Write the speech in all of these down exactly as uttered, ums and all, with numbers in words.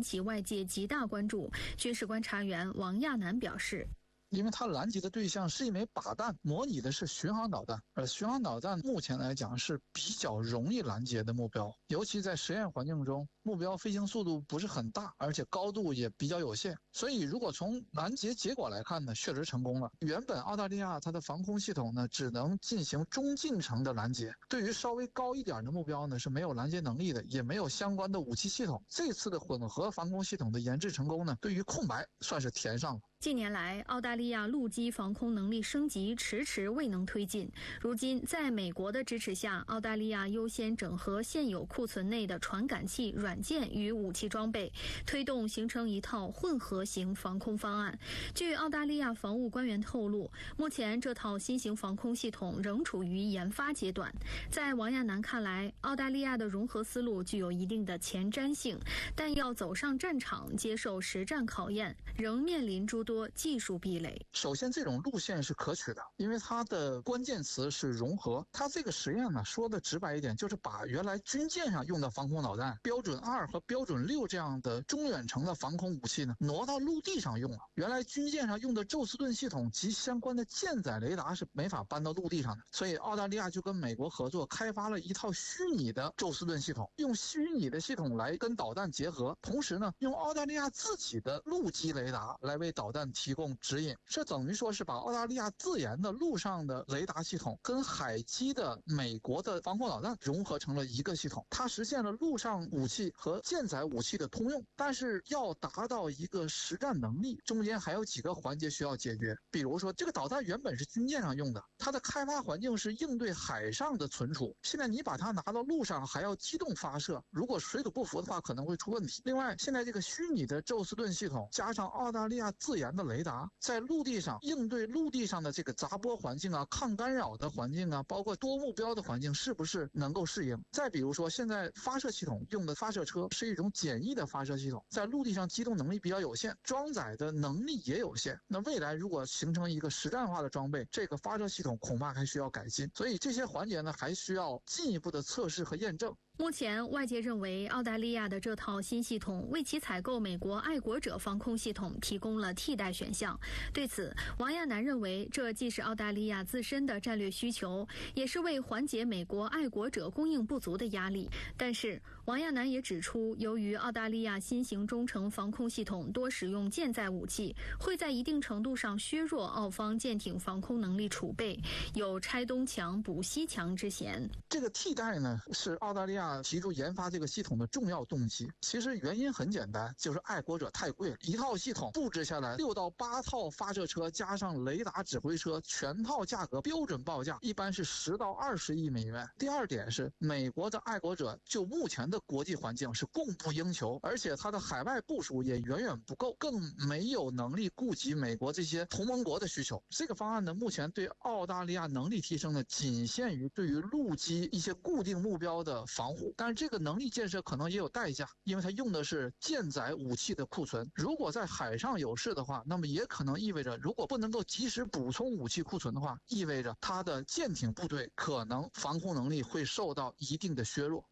起外界极大关注。军事观察员王亚楠表示， 因为它拦截的对象是一枚靶弹，模拟的是巡航导弹，而巡航导弹目前来讲是比较容易拦截的目标，尤其在实验环境中，目标飞行速度不是很大，而且高度也比较有限，所以如果从拦截结果来看呢，确实成功了。原本澳大利亚它的防空系统呢，只能进行中近程的拦截，对于稍微高一点的目标呢，是没有拦截能力的，也没有相关的武器系统。这次的混合防空系统的研制成功呢，对于空白算是填上了。 近年来，澳大利亚陆基防空能力升级迟迟未能推进。如今，在美国的支持下，澳大利亚优先整合现有库存内的传感器、软件与武器装备，推动形成一套混合型防空方案。据澳大利亚防务官员透露，目前这套新型防空系统仍处于研发阶段。在王亚楠看来，澳大利亚的融合思路具有一定的前瞻性，但要走上战场接受实战考验，仍面临诸多技术壁垒。 首先，这种路线是可取的，因为它的关键词是融合。它这个实验呢，说的直白一点，就是把原来军舰上用的防空导弹标准二和标准六这样的中远程的防空武器呢，挪到陆地上用了。原来军舰上用的宙斯盾系统及相关的舰载雷达是没法搬到陆地上的，所以澳大利亚就跟美国合作，开发了一套虚拟的宙斯盾系统，用虚拟的系统来跟导弹结合，同时呢，用澳大利亚自己的陆基雷达来为导弹提供指引。这等于说是把澳大利亚自研的陆上的雷达系统跟海基的美国的防空导弹融合成了一个系统，它实现了陆上武器和舰载武器的通用。但是要达到一个实战能力，中间还有几个环节需要解决。比如说，这个导弹原本是军舰上用的，它的开发环境是应对海上的存储，现在你把它拿到陆上还要机动发射，如果水土不服的话可能会出问题。另外，现在这个虚拟的宙斯盾系统加上澳大利亚自研的雷达，在陆地上应对陆地上的这个杂波环境啊、抗干扰的环境啊，包括多目标的环境，是不是能够适应？再比如说，现在发射系统用的发射车是一种简易的发射系统，在陆地上机动能力比较有限，装载的能力也有限。那未来如果形成一个实战化的装备，这个发射系统恐怕还需要改进。所以这些环节呢，还需要进一步的测试和验证。 目前，外界认为澳大利亚的这套新系统为其采购美国爱国者防空系统提供了替代选项。对此，王亚楠认为，这既是澳大利亚自身的战略需求，也是为缓解美国爱国者供应不足的压力。但是，王亚楠也指出，由于澳大利亚新型中程防空系统多使用舰载武器，会在一定程度上削弱澳方舰艇防空能力储备，有拆东墙补西墙之嫌。 这个替代呢，是澳大利亚提出研发这个系统的重要动机。其实原因很简单，就是爱国者太贵了，一套系统布置下来六到八套发射车加上雷达指挥车，全套价格标准报价一般是十到二十亿美元。第二点是，美国的爱国者就目前的国际环境是供不应求，而且它的海外部署也远远不够，更没有能力顾及美国这些同盟国的需求。这个方案呢，目前对澳大利亚能力提升呢，仅限于对于陆基一些固定目标的防护，但是这个能力建设可能也有代价，因为它用的是舰载武器的库存。如果在海上有事的话，那么也可能意味着，如果不能够及时补充武器库存的话，意味着它的舰艇部队可能防空能力会受到一定的削弱。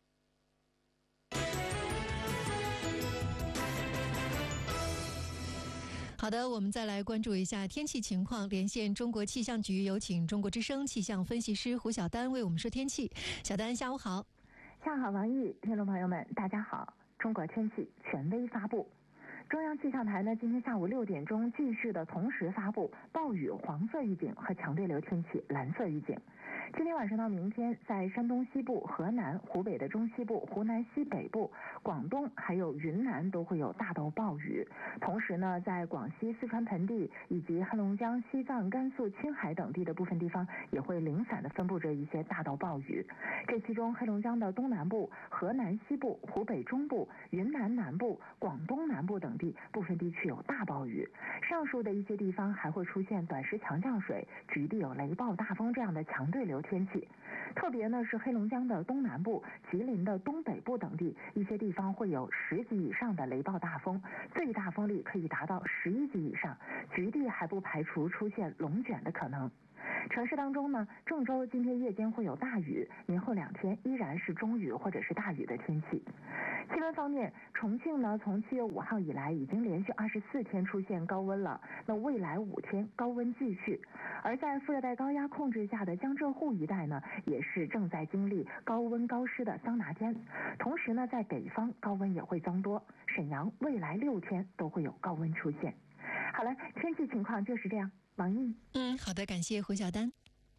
好的，我们再来关注一下天气情况。连线中国气象局，有请中国之声气象分析师胡晓丹为我们说天气。小丹，下午好。 下午好，王毅，听众朋友们，大家好。中国天气权威发布。中央气象台呢，今天下午六点钟继续的同时发布暴雨黄色预警和强对流天气蓝色预警。今天晚上到明天，在山东西部、河南、湖北的中西部、湖南西北部、广东还有云南都会有大到暴雨。同时呢，在广西、四川盆地以及黑龙江、西藏、甘肃、青海等地的部分地方，也会零散的分布着一些大到暴雨。这其中，黑龙江的东南部、河南西部、湖北中部、云南南部、广东南部等地部分地区有大暴雨。上述的一些地方还会出现短时强降水，局地有雷暴、大风这样的强对流天气。特别呢是黑龙江的东南部、吉林的东北部等地，一些地方会有十级以上的雷暴大风，最大风力可以达到十一级以上，局地还不排除出现龙卷的可能。 城市当中呢，郑州今天夜间会有大雨，明后两天依然是中雨或者是大雨的天气。气温方面，重庆呢从七月五号以来已经连续二十四天出现高温了，那未来五天高温继续。而在副热带高压控制下的江浙沪一带呢，也是正在经历高温高湿的桑拿天。同时呢，在北方高温也会增多，沈阳未来六天都会有高温出现。好了，天气情况就是这样。王毅， 嗯，好的，感谢胡晓丹。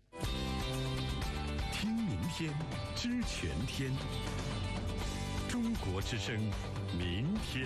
听明天，知全天。中国之声，明天。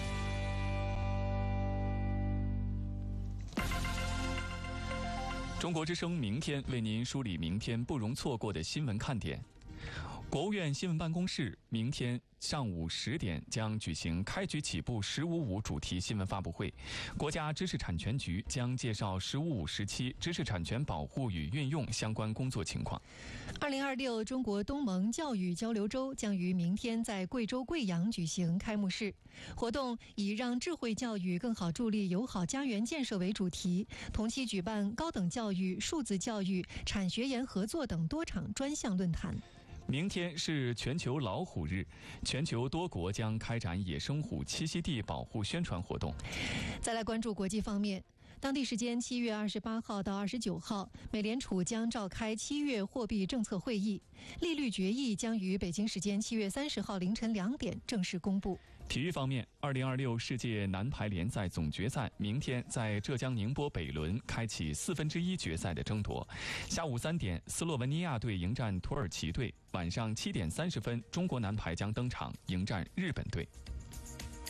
中国之声明天为您梳理明天不容错过的新闻看点。国务院新闻办公室明天上午十点将举行开局起步“十五五”主题新闻发布会，国家知识产权局将介绍“十五五”时期知识产权保护与运用相关工作情况。 二零二六中国东盟教育交流周将于明天在贵州贵阳举行开幕式，活动以让智慧教育更好助力友好家园建设为主题，同期举办高等教育、数字教育、产学研合作等多场专项论坛。 明天是全球老虎日，全球多国将开展野生虎栖息地保护宣传活动。 再来关注国际方面，当地时间七月二十八号到二十九号，美联储将召开七月货币政策会议，利率决议将于北京时间七月三十号凌晨两点正式公布。 体育方面，二零二六世界男排联赛总决赛明天在浙江宁波北仑开启四分之一决赛的争夺。下午三点，斯洛文尼亚队迎战土耳其队；晚上七点三十分，中国男排将登场迎战日本队。